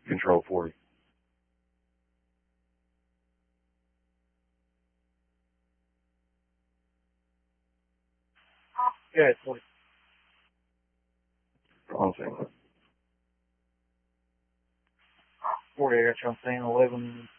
Control 40. Yeah, it's 40. On scene. 40, I got you on scene, 11